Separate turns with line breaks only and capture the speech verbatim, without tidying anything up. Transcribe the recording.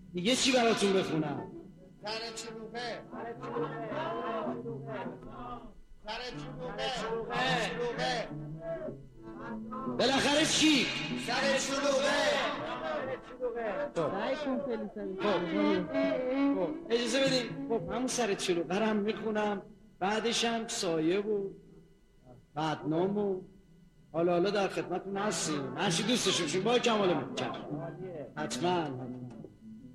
دیگه چی براتون بخونم؟
سر چلوغه سر چلوغه
بالاخره چی؟
سر چلوغه
خب اجازه بدیم. خب همون سر چلوغه رو هم میخونم، بعدش هم سایه و بدنام و حالا حالا در خدمتتون هستیم. هرچی دوستشون با کمال میکنم. حتما